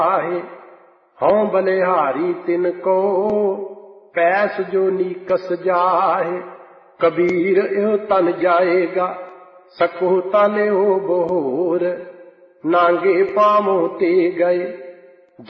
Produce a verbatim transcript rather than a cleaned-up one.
आहे। हौं बलिहारी तिनको पैस जो नीकस जाहे। कबीर यो तन जाएगा सको तले हो बोर, नांगे पामो ते गए